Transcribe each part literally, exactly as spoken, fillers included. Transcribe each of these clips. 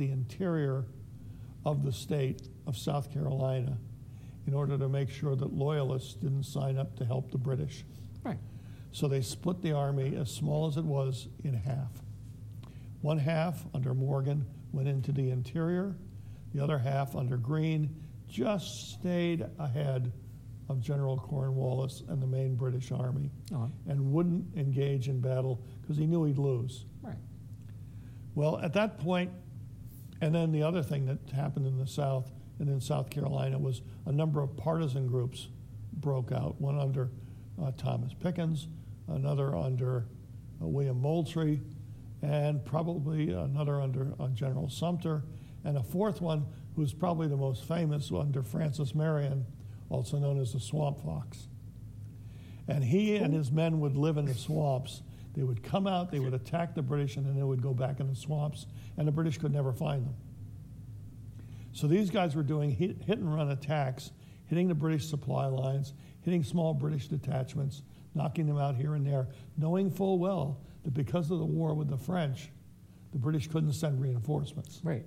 the interior of the state of South Carolina in order to make sure that loyalists didn't sign up to help the British. Right. So they split the army, as small as it was, in half. One half, under Morgan, went into the interior. The other half, under Greene, just stayed ahead of General Cornwallis and the main British army, uh-huh. and wouldn't engage in battle because he knew he'd lose. Right. Well, at that point, and then the other thing that happened in the South and in South Carolina was a number of partisan groups broke out, one under uh, Thomas Pickens, another under uh, William Moultrie, and probably another under uh, General Sumter, and a fourth one who's probably the most famous, under Francis Marion, also known as the Swamp Fox. And he and his men would live in the swamps. They would come out, they would attack the British, and then they would go back in the swamps, and the British could never find them. So these guys were doing hit, hit and run attacks, hitting the British supply lines, hitting small British detachments, knocking them out here and there, knowing full well that because of the war with the French, the British couldn't send reinforcements. Right.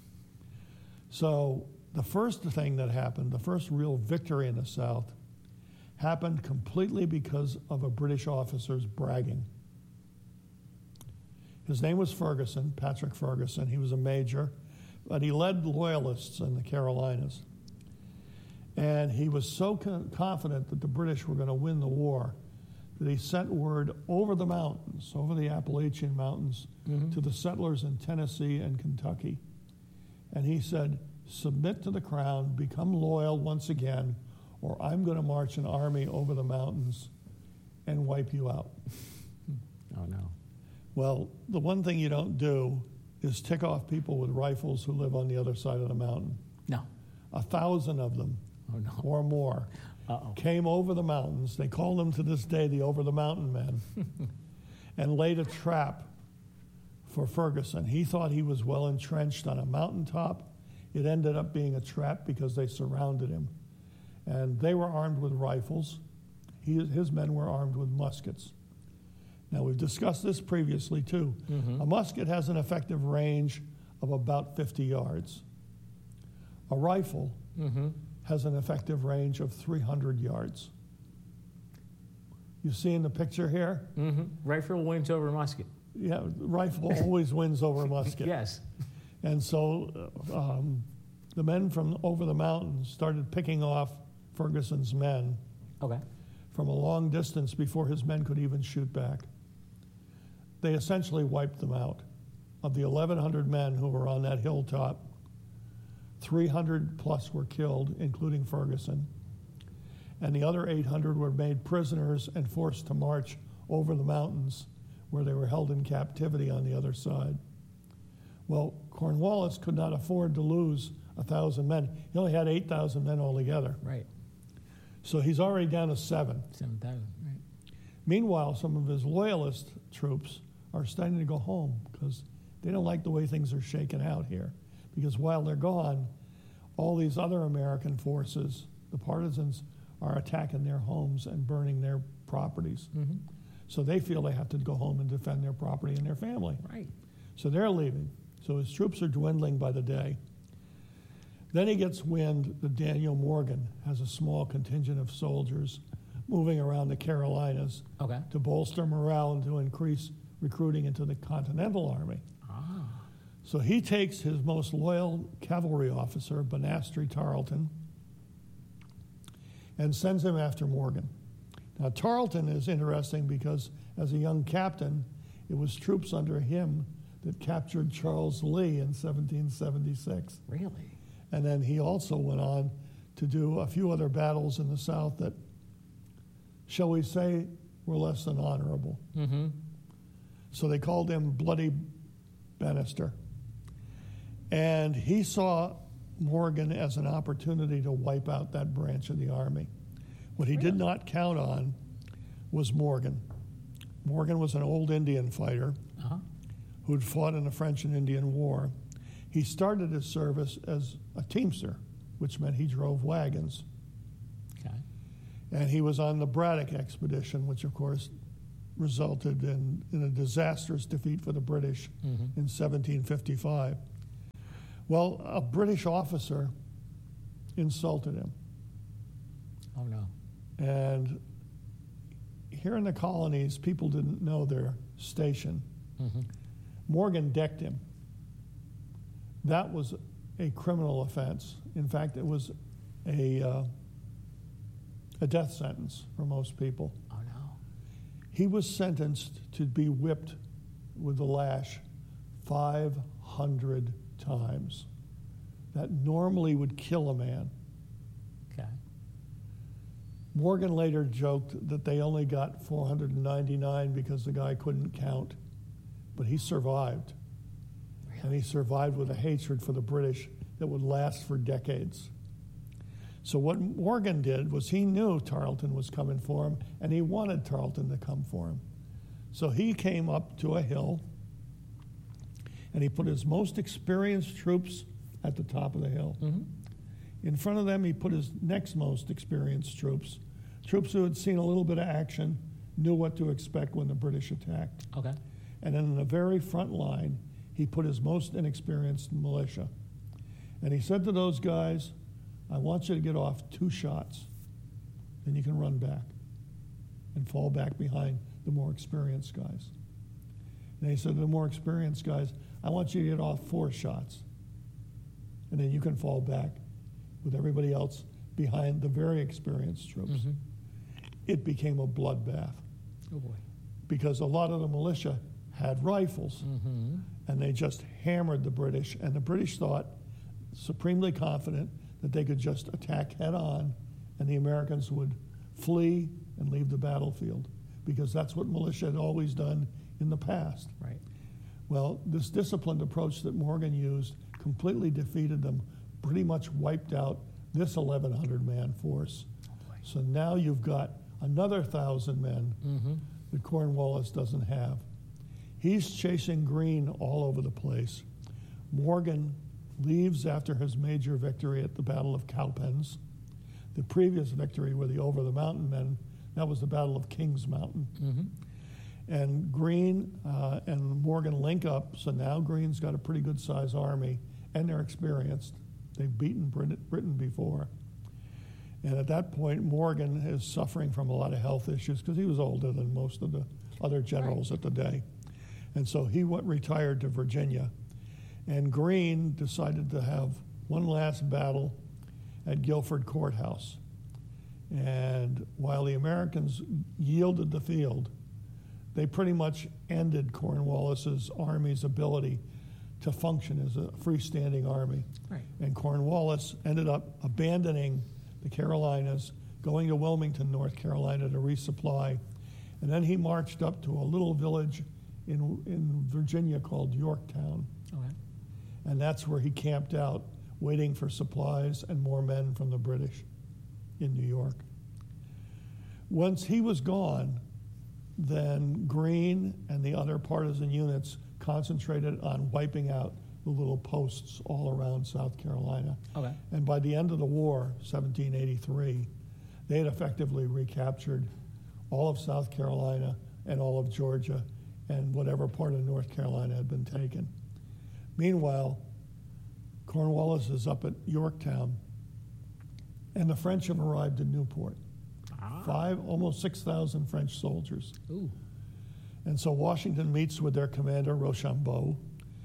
So the first thing that happened, the first real victory in the South, happened completely because of a British officer's bragging. His name was Ferguson, Patrick Ferguson. He was a major, but he led loyalists in the Carolinas. And he was so con- confident that the British were going to win the war that he sent word over the mountains, over the Appalachian Mountains, mm-hmm. to the settlers in Tennessee and Kentucky. And he said, submit to the crown, become loyal once again, or I'm going to march an army over the mountains and wipe you out. Oh, no. Well, the one thing you don't do is tick off people with rifles who live on the other side of the mountain. No. A thousand of them, oh, no. or more, Uh-oh. came over the mountains. They call them to this day the over-the-mountain men, and laid a trap for Ferguson. He thought he was well entrenched on a mountaintop. It ended up being a trap because they surrounded him. And they were armed with rifles. He, his men were armed with muskets. Now, we've discussed this previously, too. Mm-hmm. A musket has an effective range of about fifty yards. A rifle mm-hmm. has an effective range of three hundred yards. You see in the picture here? Mm-hmm. Rifle wins over musket. Yeah, rifle always wins over musket. Yes. And so uh, um, the men from over the mountains started picking off Ferguson's men okay. from a long distance before his men could even shoot back. They essentially wiped them out. Of the eleven hundred men who were on that hilltop, three hundred plus were killed, including Ferguson, and the other eight hundred were made prisoners and forced to march over the mountains where they were held in captivity on the other side. Well, Cornwallis could not afford to lose one thousand men. He only had eight thousand men altogether. Right. So he's already down to seven. seven thousand, right. Meanwhile, some of his loyalist troops are starting to go home because they don't like the way things are shaken out here. Because while they're gone, all these other American forces, the partisans, are attacking their homes and burning their properties. Mm-hmm. So they feel they have to go home and defend their property and their family. Right. So they're leaving. So his troops are dwindling by the day. Then he gets wind that Daniel Morgan has a small contingent of soldiers moving around the Carolinas okay. to bolster morale and to increase recruiting into the Continental Army. Ah. So he takes his most loyal cavalry officer, Banastre Tarleton, and sends him after Morgan. Now, Tarleton is interesting because as a young captain, it was troops under him that captured Charles Lee in seventeen seventy-six. Really? And then he also went on to do a few other battles in the South that, shall we say, were less than honorable. Mm-hmm. So they called him Bloody Banastre. And he saw Morgan as an opportunity to wipe out that branch of the army. What he really? did not count on was Morgan. Morgan was an old Indian fighter uh-huh. who'd fought in the French and Indian War. He started his service as a teamster, which meant he drove wagons. Okay. And he was on the Braddock expedition, which, of course, resulted in, in a disastrous defeat for the British mm-hmm. in seventeen fifty-five. Well, a British officer insulted him. Oh, no. And here in the colonies, people didn't know their station. Mm-hmm. Morgan decked him. That was a criminal offense. In fact, it was a, uh, a death sentence for most people. Oh, no. He was sentenced to be whipped with the lash five hundred times. That normally would kill a man. Okay. Morgan later joked that they only got four hundred ninety-nine because the guy couldn't count, but he survived. Really? And he survived with a hatred for the British that would last for decades. So what Morgan did was he knew Tarleton was coming for him, and he wanted Tarleton to come for him. So he came up to a hill, and he put his most experienced troops at the top of the hill. Mm-hmm. In front of them, he put his next most experienced troops, troops who had seen a little bit of action, knew what to expect when the British attacked. Okay. And then in the very front line, he put his most inexperienced militia. And he said to those guys, I want you to get off two shots. Then you can run back and fall back behind the more experienced guys. And he said to the more experienced guys, I want you to get off four shots. And then you can fall back with everybody else behind the very experienced troops. Mm-hmm. It became a bloodbath Oh, boy. because a lot of the militia had rifles, Mm-hmm. and they just hammered the British. And the British thought, supremely confident, that they could just attack head on, and the Americans would flee and leave the battlefield, because that's what militia had always done in the past. Right. Well, this disciplined approach that Morgan used completely defeated them, pretty much wiped out this eleven hundred man force. Oh, boy. So now you've got another one thousand men Mm-hmm. that Cornwallis doesn't have. He's chasing Greene all over the place. Morgan leaves after his major victory at the Battle of Cowpens. The previous victory were the over-the-mountain men. That was the Battle of Kings Mountain. Mm-hmm. And Greene uh, and Morgan link up, so now Greene's got a pretty good-sized army, and they're experienced. They've beaten Brit- Britain before. And at that point, Morgan is suffering from a lot of health issues because he was older than most of the other generals Right. at the day. And so he went retired to Virginia. And Greene decided to have one last battle at Guilford Courthouse. And while the Americans yielded the field, they pretty much ended Cornwallis's army's ability to function as a freestanding army. Right. And Cornwallis ended up abandoning the Carolinas, going to Wilmington, North Carolina to resupply. And then he marched up to a little village in, in Virginia called Yorktown. Okay. And that's where he camped out, waiting for supplies and more men from the British in New York. Once he was gone, then Greene and the other partisan units concentrated on wiping out the little posts all around South Carolina. Okay. And by the end of the war, seventeen eighty-three, they had effectively recaptured all of South Carolina and all of Georgia and whatever part of North Carolina had been taken. Meanwhile, Cornwallis is up at Yorktown, and the French have arrived in Newport. Ah. Five, almost six thousand French soldiers. Ooh. And so Washington meets with their commander, Rochambeau,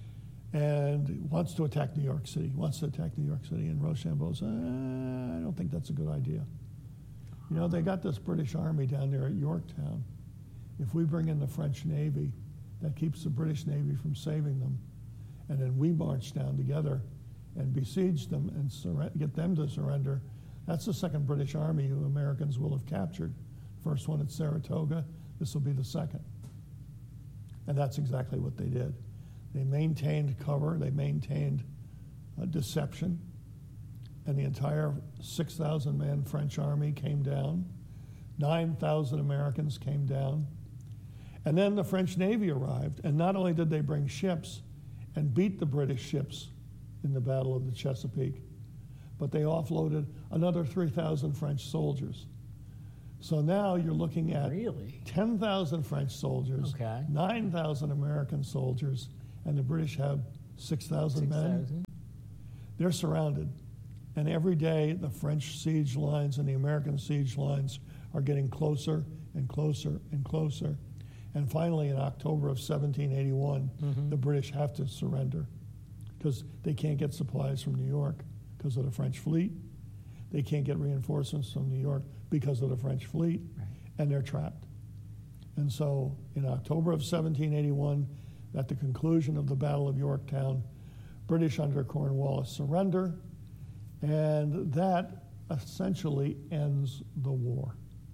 and wants to attack New York City, wants to attack New York City. And Rochambeau says, uh, I don't think that's a good idea. You know, they got this British army down there at Yorktown. If we bring in the French Navy, that keeps the British Navy from saving them. And then we march down together and besiege them and sur- get them to surrender. That's the second British army who Americans will have captured. First one at Saratoga, this will be the second. And that's exactly what they did. They maintained cover, they maintained uh, deception, and the entire six thousand man French army came down. nine thousand Americans came down. And then the French Navy arrived, and not only did they bring ships and beat the British ships in the Battle of the Chesapeake, but they offloaded another three thousand French soldiers. So now you're looking at Really? ten thousand French soldiers, Okay. nine thousand American soldiers, and the British have six thousand men. six thousand? They're surrounded. And every day, the French siege lines and the American siege lines are getting closer and closer and closer. And finally, in October of seventeen eighty-one, mm-hmm. the British have to surrender because they can't get supplies from New York because of the French fleet. They can't get reinforcements from New York because of the French fleet, right. and they're trapped. And so in October of seventeen eighty-one, at the conclusion of the Battle of Yorktown, British under Cornwallis surrender, and that essentially ends the war.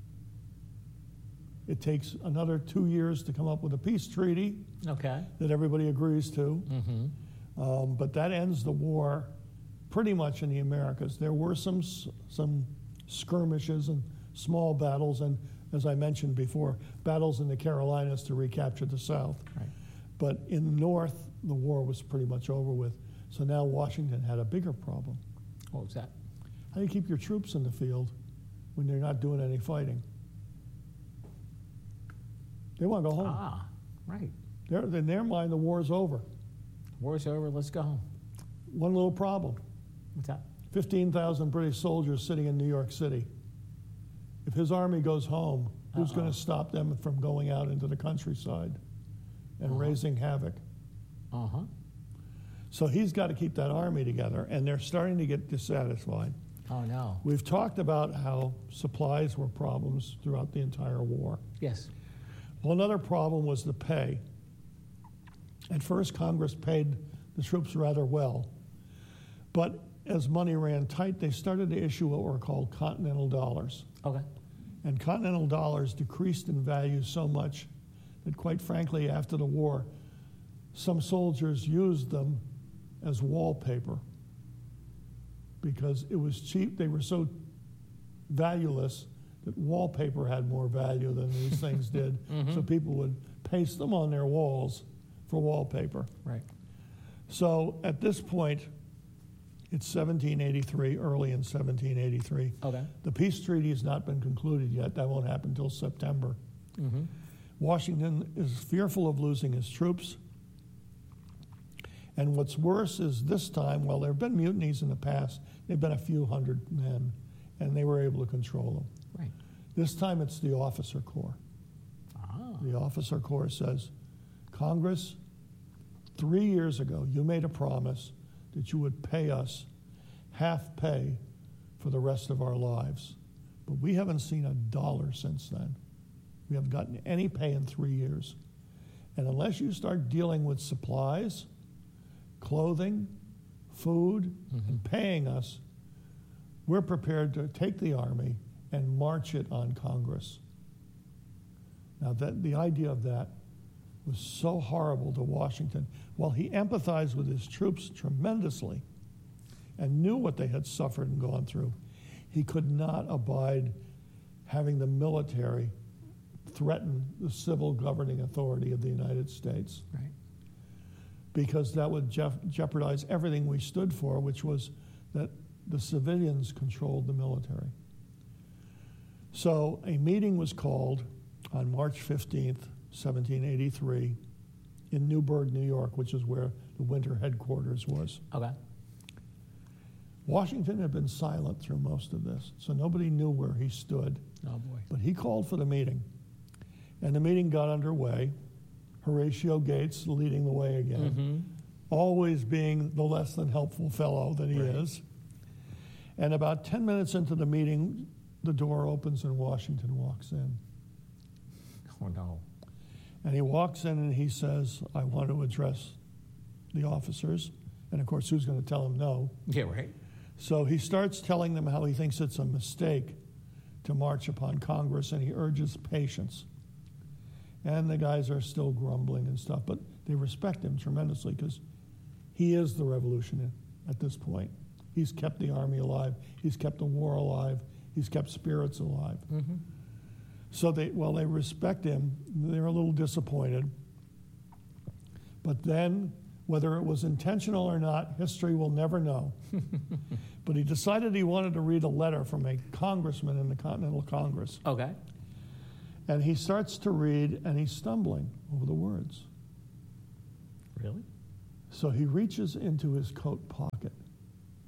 It takes another two years to come up with a peace treaty okay. that everybody agrees to, mm-hmm. um, but that ends the war pretty much in the Americas. There were some some skirmishes and small battles, and as I mentioned before, battles in the Carolinas to recapture the South. Right. But in the North, the war was pretty much over with. So now Washington had a bigger problem. What was that? How do you keep your troops in the field when they're not doing any fighting? They want to go home. Ah, right. They're, in their mind, the war's over. War's over, let's go home. One little problem. What's that? fifteen thousand British soldiers sitting in New York City. If his army goes home, who's going to stop them from going out into the countryside and uh-huh. raising havoc? Uh-huh. So he's got to keep that army together, and they're starting to get dissatisfied. Oh, no. We've talked about how supplies were problems throughout the entire war. Yes. Well, another problem was the pay. At first, Congress paid the troops rather well, but as money ran tight, they started to issue what were called Continental dollars. Okay. And Continental dollars decreased in value so much that, quite frankly, after the war, some soldiers used them as wallpaper because it was cheap. They were so valueless that wallpaper had more value than these things did. Mm-hmm. So people would paste them on their walls for wallpaper. Right. So at this point, it's seventeen eighty-three, early in seventeen eighty-three. Okay. The peace treaty has not been concluded yet. That won't happen until September. Mm-hmm. Washington is fearful of losing his troops. And what's worse is this time, while there have been mutinies in the past, they've been a few hundred men, and they were able to control them. Right. This time it's the officer corps. Ah. The officer corps says, Congress, three years ago, you made a promise that you would pay us half pay for the rest of our lives. But we haven't seen a dollar since then. We haven't gotten any pay in three years. And unless you start dealing with supplies, clothing, food, mm-hmm. and paying us, we're prepared to take the army and march it on Congress. Now, that the idea of that was so horrible to Washington. While he empathized with his troops tremendously and knew what they had suffered and gone through, he could not abide having the military threaten the civil governing authority of the United States. Right. Because that would je- jeopardize everything we stood for, which was that the civilians controlled the military. So a meeting was called on March fifteenth, seventeen eighty-three, in Newburgh, New York, which is where the winter headquarters was. Okay. Washington had been silent through most of this, so nobody knew where he stood. Oh, boy. But he called for the meeting, and the meeting got underway. Horatio Gates leading the way again, mm-hmm. always being the less than helpful fellow that he right. is. And about ten minutes into the meeting, the door opens and Washington walks in. Oh, no. And he walks in and he says, I want to address the officers. And of course, who's going to tell him no? Yeah, right. So he starts telling them how he thinks it's a mistake to march upon Congress, and he urges patience. And the guys are still grumbling and stuff, but they respect him tremendously because he is the revolutionary at this point. He's kept the army alive. He's kept the war alive. He's kept spirits alive. Mm-hmm. So they, while they respect him, they're a little disappointed. But then, whether it was intentional or not, history will never know. But he decided he wanted to read a letter from a congressman in the Continental Congress. Okay. And he starts to read, and he's stumbling over the words. Really? So he reaches into his coat pocket,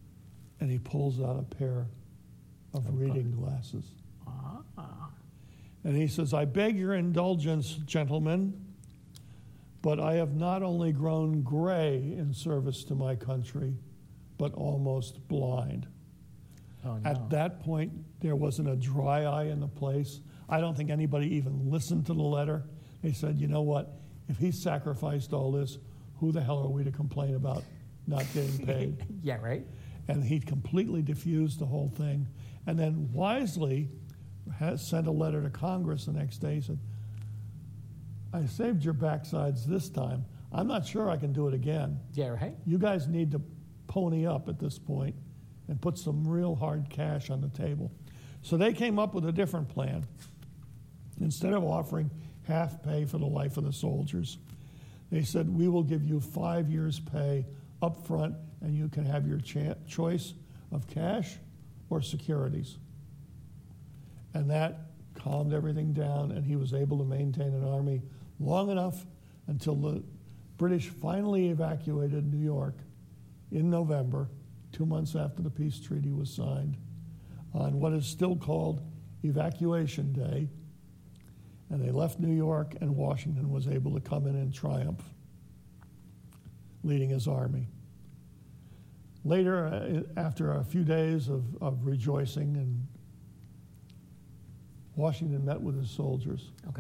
and he pulls out a pair of Oh, reading glasses. Ah. And he says, I beg your indulgence, gentlemen, but I have not only grown gray in service to my country, but almost blind. Oh, no. At that point, there wasn't a dry eye in the place. I don't think anybody even listened to the letter. They said, you know what? If he sacrificed all this, who the hell are we to complain about not getting paid? Yeah, right? And he completely diffused the whole thing. And then wisely has sent a letter to Congress the next day. He said, I saved your backsides this time. I'm not sure I can do it again. Yeah, right? You guys need to pony up at this point and put some real hard cash on the table. So they came up with a different plan. Instead of offering half pay for the life of the soldiers, they said, we will give you five years' pay up front, and you can have your cha- choice of cash or securities. And that calmed everything down, and he was able to maintain an army long enough until the British finally evacuated New York in November, two months after the peace treaty was signed, on what is still called Evacuation Day. And they left New York, and Washington was able to come in in triumph, leading his army. Later, uh, after a few days of, of rejoicing, and Washington met with his soldiers, Okay.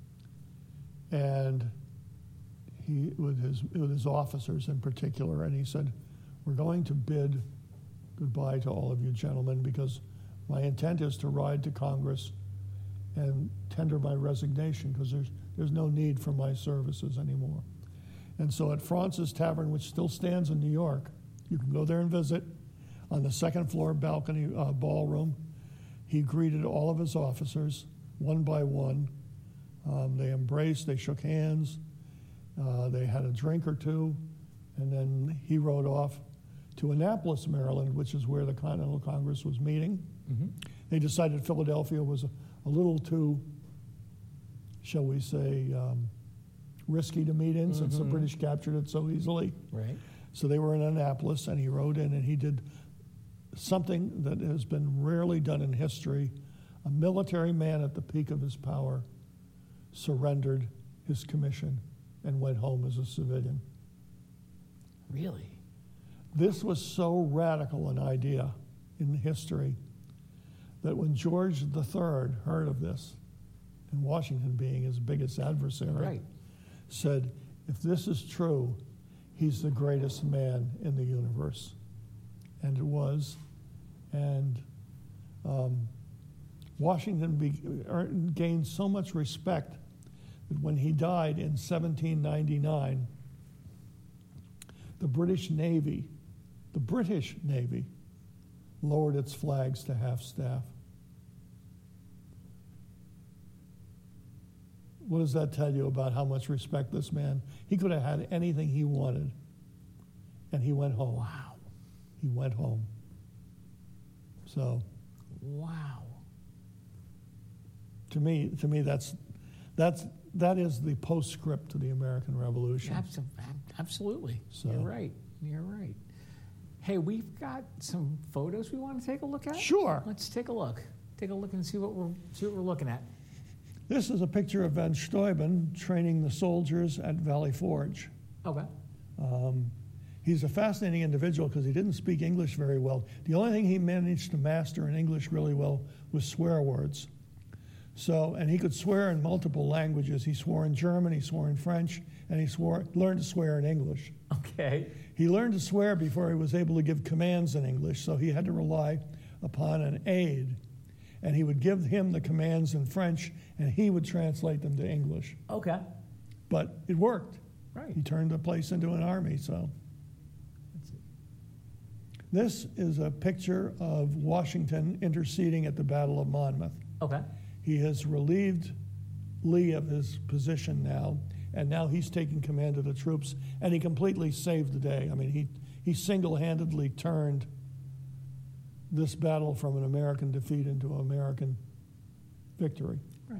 and he with his with his officers in particular, and he said, "We're going to bid goodbye to all of you gentlemen, because my intent is to ride to Congress and tender my resignation, because there's there's no need for my services anymore." And so at Fraunces Tavern, which still stands in New York, you can go there and visit, on the second floor balcony uh, ballroom, he greeted all of his officers one by one. Um, they embraced, they shook hands, uh, they had a drink or two, and then he rode off to Annapolis, Maryland, which is where the Continental Congress was meeting. Mm-hmm. They decided Philadelphia was a, a little too, shall we say, um, risky to meet in, mm-hmm. since the British captured it so easily. Right. So they were in Annapolis, and he rode in, and he did something that has been rarely done in history. A military man at the peak of his power surrendered his commission and went home as a civilian. Really? This was so radical an idea in history that when George the Third heard of this, and Washington being his biggest adversary, Right. said, if this is true, he's the greatest man in the universe. And it was. And um, Washington be, er, gained so much respect that when he died in seventeen ninety-nine, the British Navy, the British Navy, lowered its flags to half-staff. What does that tell you about how much respect this man? He could have had anything he wanted, and he went home. Wow. He went home. So, Wow. to me, to me, that's that's that is the postscript to the American Revolution. Abso- Absolutely. So- You're right. You're right. Hey, we've got some photos we want to take a look at. Sure. Let's take a look. Take a look and see what we're see what we're looking at. This is a picture of Van Steuben training the soldiers at Valley Forge. Okay. Um, he's a fascinating individual because he didn't speak English very well. The only thing he managed to master in English really well was swear words. So, and he could swear in multiple languages. He swore in German, he swore in French, and he swore learned to swear in English. Okay. He learned to swear before he was able to give commands in English, so he had to rely upon an aide. And he would give him the commands in French, and he would translate them to English. Okay. But it worked. Right. He turned the place into an army, so. That's it. This is a picture of Washington interceding at the Battle of Monmouth. Okay. He has relieved Lee of his position now, and now he's taking command of the troops, and he completely saved the day. I mean, he, he single-handedly turned this battle from an American defeat into an American victory. Right.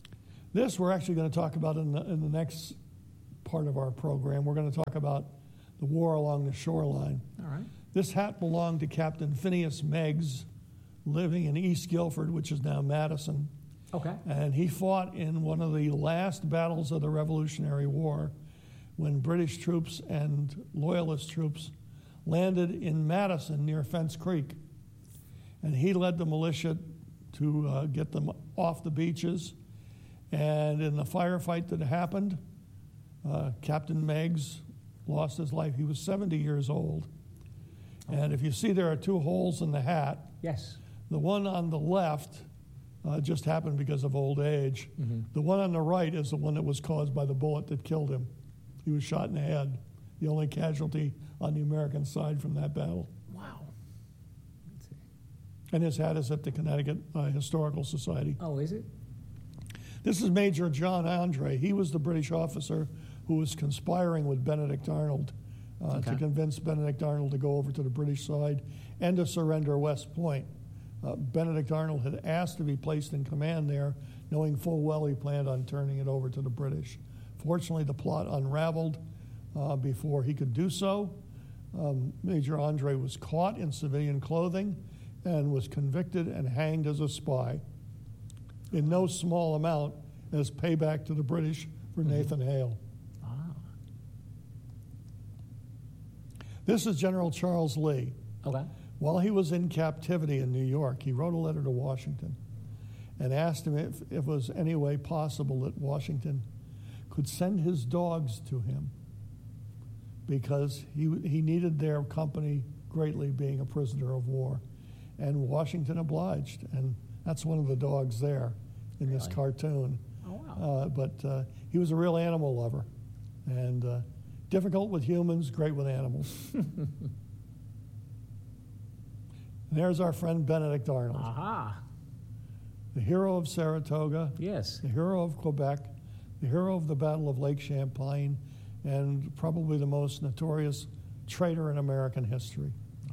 This we're actually going to talk about in the, in the next part of our program. We're going to talk about the war along the shoreline. All right. This hat belonged to Captain Phineas Meigs, living in East Guilford, which is now Madison. Okay. And he fought in one of the last battles of the Revolutionary War when British troops and Loyalist troops landed in Madison near Fence Creek. And he led the militia to uh, get them off the beaches. And in the firefight that happened, uh, Captain Meigs lost his life. He was seventy years old. And if you see there are two holes in the hat, Yes. the one on the left uh, just happened because of old age. Mm-hmm. The one on the right is the one that was caused by the bullet that killed him. He was shot in the head, the only casualty on the American side from that battle. Wow. Let's see. And his hat is at the Connecticut uh, Historical Society. Oh, is it? This is Major John Andre. He was the British officer who was conspiring with Benedict Arnold uh, Okay. to convince Benedict Arnold to go over to the British side and to surrender West Point. Uh, Benedict Arnold had asked to be placed in command there, knowing full well he planned on turning it over to the British. Fortunately, the plot unraveled uh, before he could do so. Um, Major Andre was caught in civilian clothing and was convicted and hanged as a spy, in no small amount as payback to the British for Mm-hmm. Nathan Hale. Ah. This is General Charles Lee. Okay. While he was in captivity in New York, he wrote a letter to Washington and asked him if, if it was any way possible that Washington could send his dogs to him because he, he needed their company greatly, being a prisoner of war. And Washington obliged, and that's one of the dogs there in this Really? cartoon. Oh, wow. Uh, but uh, he was a real animal lover, and uh, difficult with humans, great with animals. There's our friend Benedict Arnold, Aha. the hero of Saratoga, Yes. the hero of Quebec, the hero of the Battle of Lake Champlain, and probably the most notorious traitor in American history.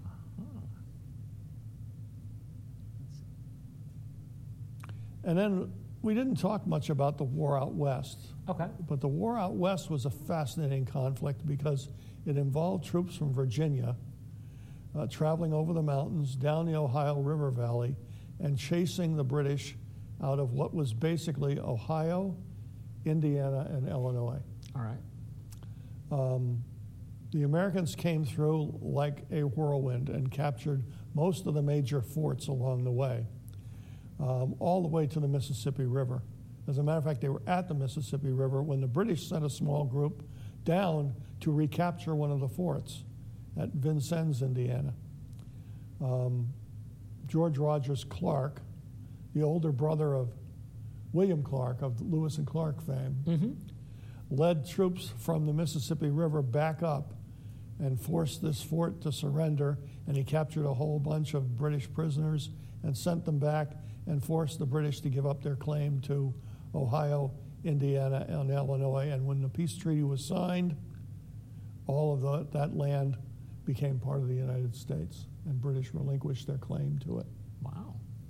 And then we didn't talk much about the war out west, Okay. but the war out west was a fascinating conflict because it involved troops from Virginia uh, traveling over the mountains, down the Ohio River Valley, and chasing the British out of what was basically Ohio, Indiana, and Illinois. All right. Um, the Americans came through like a whirlwind and captured most of the major forts along the way, um, all the way to the Mississippi River. As a matter of fact, they were at the Mississippi River when the British sent a small group down to recapture one of the forts at Vincennes, Indiana. Um, George Rogers Clark, the older brother of William Clark of Lewis and Clark fame, Mm-hmm. led troops from the Mississippi River back up and forced this fort to surrender, and he captured a whole bunch of British prisoners and sent them back and forced the British to give up their claim to Ohio, Indiana, and Illinois. And when the peace treaty was signed, all of the, that land became part of the United States, and British relinquished their claim to it. Wow.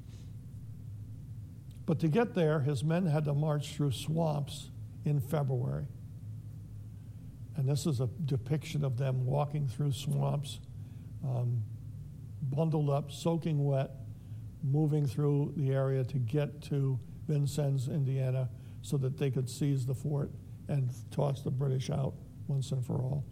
But to get there, his men had to march through swamps in February. And this is a depiction of them walking through swamps, um, bundled up, soaking wet, moving through the area to get to Vincennes, Indiana, so that they could seize the fort and toss the British out once and for all.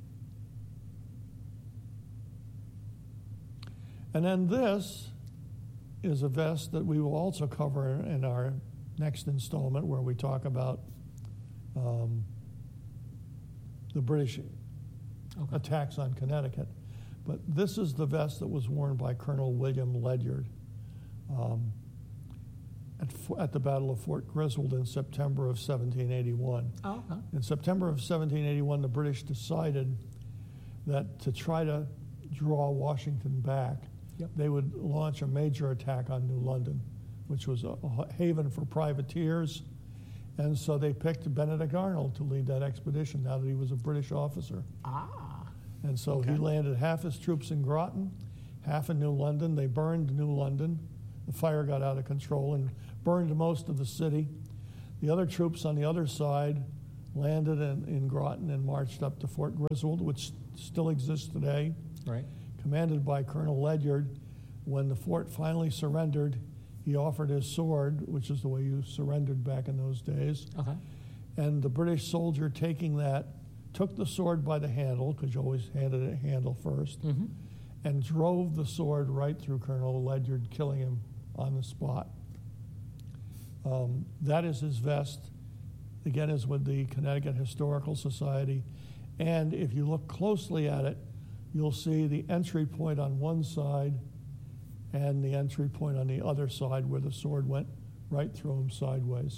And then this is a vest that we will also cover in our next installment, where we talk about um, the British Okay. attacks on Connecticut. But this is the vest that was worn by Colonel William Ledyard um, at, at the Battle of Fort Griswold in September of seventeen eighty-one. Oh, okay. In September of seventeen eighty-one, the British decided that to try to draw Washington back, Yep. they would launch a major attack on New London, which was a, a haven for privateers. And so they picked Benedict Arnold to lead that expedition now that he was a British officer. Ah. And so Okay. he landed half his troops in Groton, half in New London. They burned New London. The fire got out of control and burned most of the city. The other troops on the other side landed in, in Groton and marched up to Fort Griswold, which still exists today, Right. commanded by Colonel Ledyard. When the fort finally surrendered, he offered his sword, which is the way you surrendered back in those days. Okay. And the British soldier taking that took the sword by the handle, because you always handed it handle first, Mm-hmm. and drove the sword right through Colonel Ledyard, killing him on the spot. Um, that is his vest. Again, is with the Connecticut Historical Society. And if you look closely at it, you'll see the entry point on one side and the entry point on the other side where the sword went right through him sideways.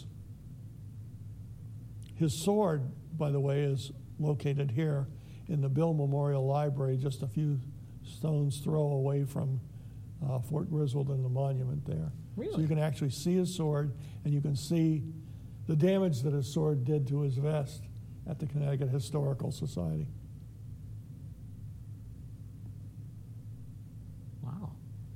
His sword, by the way, is located here in the Bill Memorial Library, just a few stones throw away from uh, Fort Griswold and the monument there. Really? So you can actually see his sword, and you can see the damage that his sword did to his vest at the Connecticut Historical Society. Wow.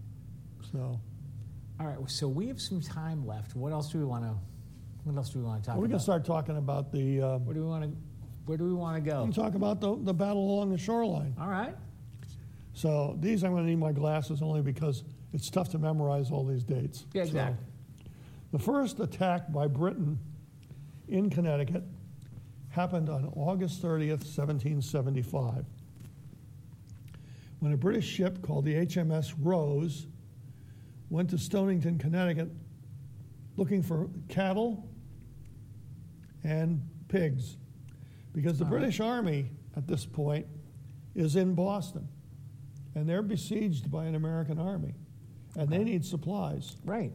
So All right. So we have some time left. What else do we want to? What else do we want to talk we about? can start talking about the. Um, Where do we want to? Where do we want to go? we can talk about the, the battle along the shoreline. All right. So these, I'm going to need my glasses only because it's tough to memorize all these dates. Yeah, exactly. So, the first attack by Britain in Connecticut happened on August thirtieth, seventeen seventy-five, when a British ship called the H M S Rose went to Stonington, Connecticut, looking for cattle and pigs, because the Oh. British Army at this point is in Boston, and they're besieged by an American army, and they need supplies. Right.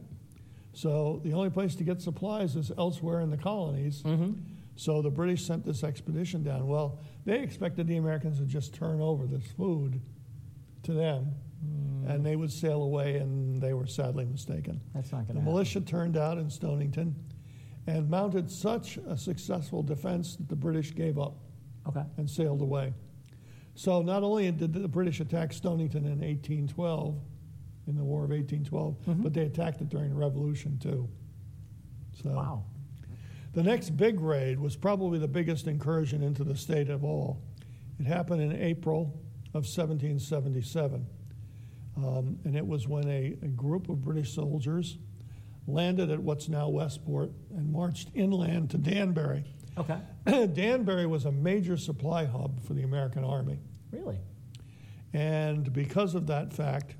So the only place to get supplies is elsewhere in the colonies. Mm-hmm. So the British sent this expedition down. Well, they expected the Americans to just turn over this food to them, Mm. and they would sail away, and they were sadly mistaken. That's not going The to happen. militia turned out in Stonington and mounted such a successful defense that the British gave up Okay. and sailed away. So not only did the British attack Stonington in eighteen twelve, in the War of eighteen twelve, Mhm. but they attacked it during the Revolution too. So Wow. the next big raid was probably the biggest incursion into the state of all. It happened in April of seventeen seventy-seven, um, and it was when a, a group of British soldiers landed at what's now Westport and marched inland to Danbury. Okay. Danbury was a major supply hub for the American Army, Really? and because of that fact,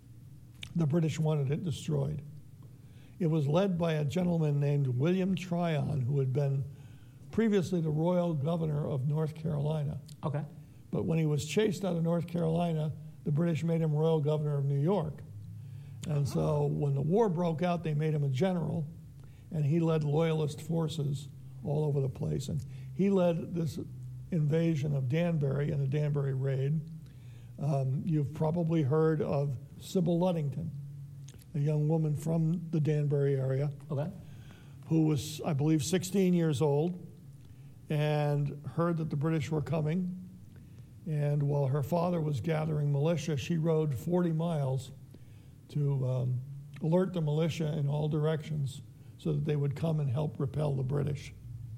the British wanted it destroyed. It was led by a gentleman named William Tryon, who had been previously the royal governor of North Carolina. Okay. But when he was chased out of North Carolina, the British made him royal governor of New York. And so when the war broke out, they made him a general, and he led loyalist forces all over the place. And he led this invasion of Danbury and the Danbury raid. Um, you've probably heard of Sybil Luddington, a young woman from the Danbury area, Okay. who was, I believe, sixteen years old and heard that the British were coming. And while her father was gathering militia, she rode forty miles to um, alert the militia in all directions so that they would come and help repel the British.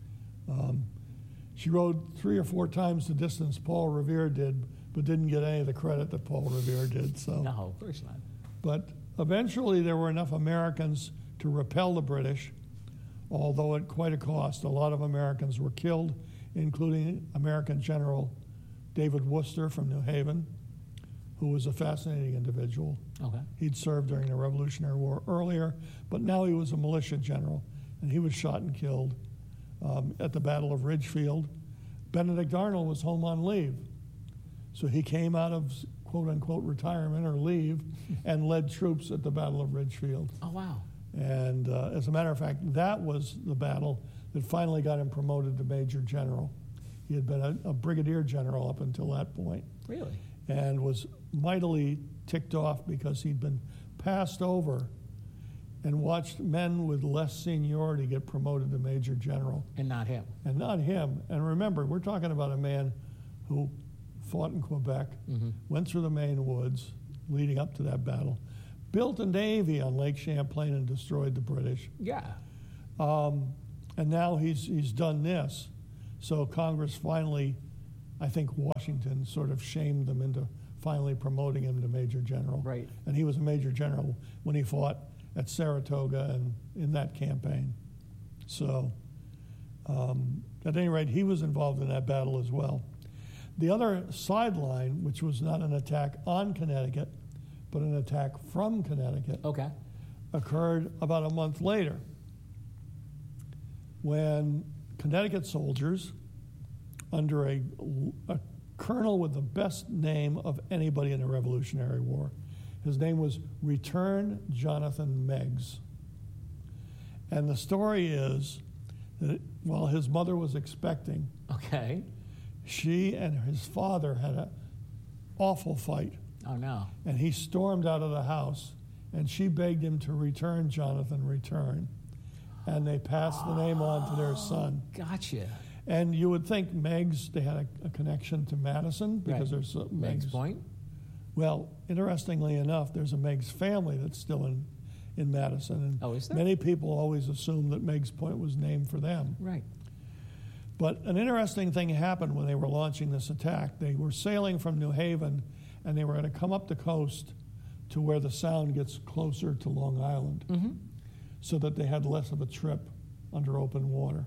Um, she rode three or four times the distance Paul Revere did, but didn't get any of the credit that Paul Revere did. So. No, of course not. But eventually there were enough Americans to repel the British, although at quite a cost. A lot of Americans were killed, including American General David Worcester from New Haven, who was a fascinating individual. Okay. He'd served during the Revolutionary War earlier, but now he was a militia general, and he was shot and killed um, at the Battle of Ridgefield. Benedict Arnold was home on leave, so he came out of quote-unquote retirement or leave and led troops at the Battle of Ridgefield. Oh, wow. And uh, as a matter of fact, that was the battle that finally got him promoted to Major General. He had been a, a brigadier general up until that point, Really? and was mightily ticked off because he'd been passed over and watched men with less seniority get promoted to Major General, And not him. and not him. And remember, we're talking about a man who fought in Quebec, Mm-hmm. went through the Maine woods leading up to that battle, built a navy on Lake Champlain and destroyed the British. Yeah. Um, and now he's he's done this. So Congress finally, I think Washington sort of shamed them into finally promoting him to Major General. Right. And he was a Major General when he fought at Saratoga and in that campaign. So um, at any rate, he was involved in that battle as well. The other sideline, which was not an attack on Connecticut, but an attack from Connecticut, Okay. occurred about a month later when Connecticut soldiers, under a, a colonel with the best name of anybody in the Revolutionary War, his name was Return Jonathan Meigs. And the story is that while his mother was expecting, Okay. she and his father had an awful fight. Oh, no. And he stormed out of the house, and she begged him to return, Jonathan, return. And they passed the name on to their son. Gotcha. And you would think Meigs, they had a, a connection to Madison because Right. there's a Meigs Meigs. Point. Well, interestingly enough, there's a Meigs family that's still in, in Madison. And Oh, is there? many people always assume that Meigs Point was named for them. Right. But an interesting thing happened when they were launching this attack. They were sailing from New Haven, and they were going to come up the coast to where the Sound gets closer to Long Island, Mm-hmm. so that they had less of a trip under open water.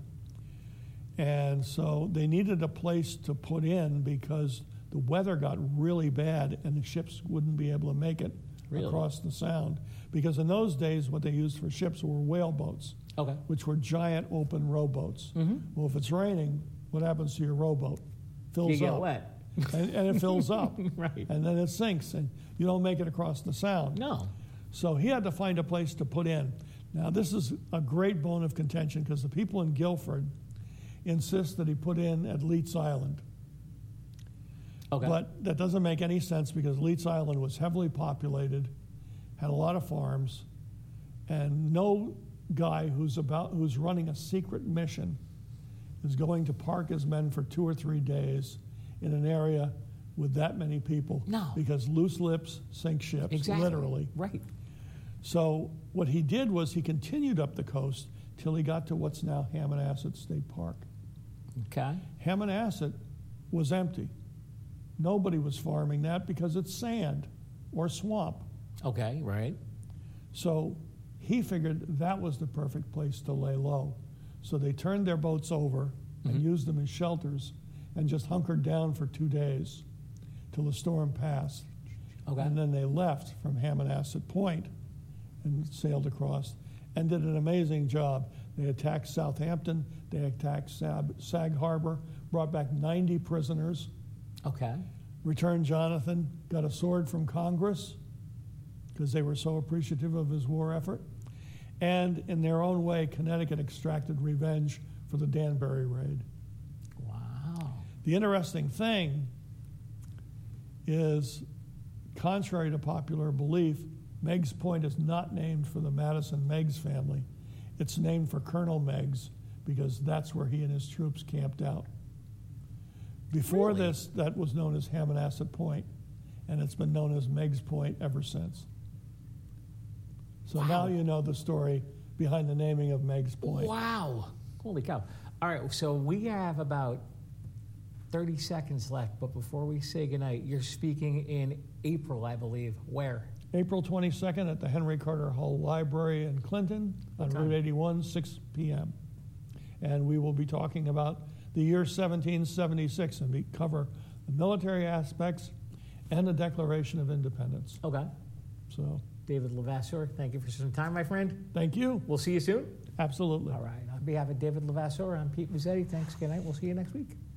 And so they needed a place to put in because the weather got really bad and the ships wouldn't be able to make it Really? across the Sound. Because in those days, what they used for ships were whale boats, Okay. which were giant open rowboats. Mm-hmm. Well, if it's raining, what happens to your rowboat? Fills You get up. wet. And, and it fills up. Right. And then it sinks, and you don't make it across the Sound. No. So he had to find a place to put in. Now, this is a great bone of contention because the people in Guilford insist that he put in at Leeds Island. Okay. But that doesn't make any sense because Leeds Island was heavily populated, had a lot of farms, and no guy who's about who's running a secret mission is going to park his men for two or three days in an area with that many people. No. Because loose lips sink ships, Exactly. literally. Right. So what he did was he continued up the coast till he got to what's now Hammonasset State Park. Okay. Hammonasset was empty. Nobody was farming that because it's sand or swamp. Okay. Right. So he figured that was the perfect place to lay low. So they turned their boats over and Mhm. used them as shelters and just hunkered down for two days till the storm passed. Okay. And then they left from Hammonasset Point and sailed across and did an amazing job. They attacked Southampton, they attacked Sag, Sag Harbor, brought back ninety prisoners, Okay. returned Jonathan, got a sword from Congress because they were so appreciative of his war effort. And in their own way, Connecticut extracted revenge for the Danbury raid. Wow. The interesting thing is, contrary to popular belief, Meigs Point is not named for the Madison Meigs family. It's named for Colonel Meigs because that's where he and his troops camped out. Before Really? this, that was known as Hammonasset Point, and it's been known as Meigs Point ever since. So Wow. now you know the story behind the naming of Meigs Point. Wow. Holy cow. All right. So we have about thirty seconds left, but before we say goodnight, you're speaking in April, I believe. Where? April twenty-second at the Henry Carter Hall Library in Clinton on What time? Route eighty-one, six p.m. And we will be talking about the year seventeen seventy-six and we cover the military aspects and the Declaration of Independence. Okay. So David Levasseur, thank you for some time, my friend. thank you. We'll see you soon. Absolutely. All right. On behalf of David Levasseur, I'm Pete Mazzetti. Thanks. Good night. We'll see you next week.